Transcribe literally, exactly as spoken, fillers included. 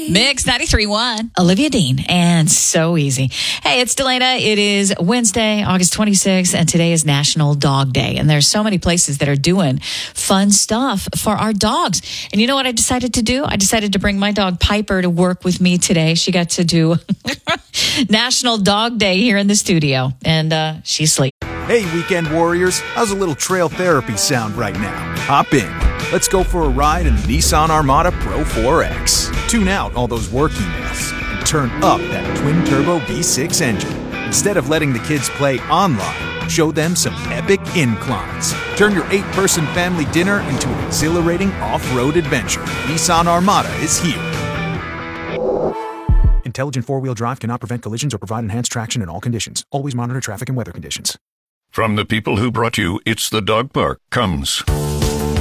Mix ninety-three point one, Olivia Dean, and So Easy. Hey, it's Delana. It is Wednesday, August twenty-sixth, and today is National Dog Day. And there's so many places that are doing fun stuff for our dogs. And you know what I decided to do? I decided to bring my dog Piper to work with me today. She got to do National Dog Day here in the studio, and uh, she's asleep. Hey, weekend warriors. How's a little trail therapy sound right now? Hop in. Let's go for a ride in the Nissan Armada Pro four X. Tune out all those work emails and turn up that twin-turbo V six engine. Instead of letting the kids play online, show them some epic inclines. Turn your eight-person family dinner into an exhilarating off-road adventure. Nissan Armada is here. Intelligent four-wheel drive cannot prevent collisions or provide enhanced traction in all conditions. Always monitor traffic and weather conditions. From the people who brought you It's the Dog Park comes